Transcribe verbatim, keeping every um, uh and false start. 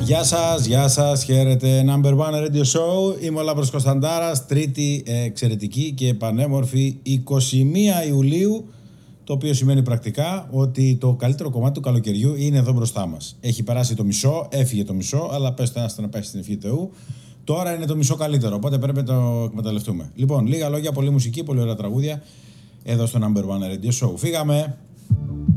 Γεια σας, γεια σας, χαίρετε. Number One Radio Show. Είμαι ο Λάμπρος Κωνσταντάρας. Τρίτη εξαιρετική και πανέμορφη εικοστή πρώτη Ιουλίου. Το οποίο σημαίνει πρακτικά ότι το καλύτερο κομμάτι του καλοκαιριού είναι εδώ μπροστά μας. Έχει περάσει το μισό, έφυγε το μισό, αλλά πες το ένα να πέσει στην ευχή Θεού. Τώρα είναι το μισό καλύτερο, οπότε πρέπει να το εκμεταλλευτούμε. Λοιπόν, λίγα λόγια, πολλή μουσική, πολύ ωραία τραγούδια εδώ στο Number One Radio Show. Φύγαμε.